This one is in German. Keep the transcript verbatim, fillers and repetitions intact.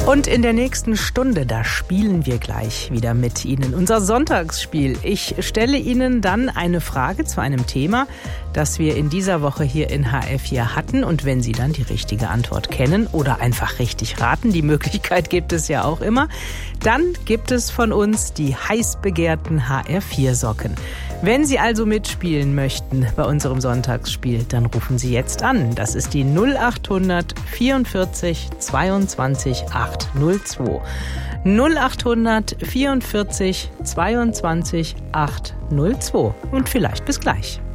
Und in der nächsten Stunde, da spielen wir gleich wieder mit Ihnen unser Sonntagsspiel. Ich stelle Ihnen dann eine Frage zu einem Thema, das wir in dieser Woche hier in H F vier hatten. Und wenn Sie dann die richtige Antwort kennen oder einfach richtig raten, die Möglichkeit gibt es ja auch immer, dann gibt es von uns die heiß begehrten H R vier Socken. Wenn Sie also mitspielen möchten bei unserem Sonntagsspiel, dann rufen Sie jetzt an. Das ist die null acht hundert vierundvierzig zweiundzwanzig achthundertzwei. null acht hundert vierundvierzig zweiundzwanzig achthundertzwei. Und vielleicht bis gleich.